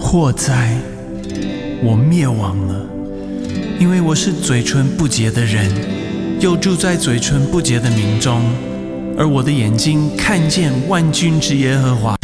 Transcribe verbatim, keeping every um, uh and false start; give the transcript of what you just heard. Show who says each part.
Speaker 1: 祸哉！我灭亡了，因为我是嘴唇不洁的人，又住在嘴唇不洁的民中，而我的眼睛看见万军之耶和华。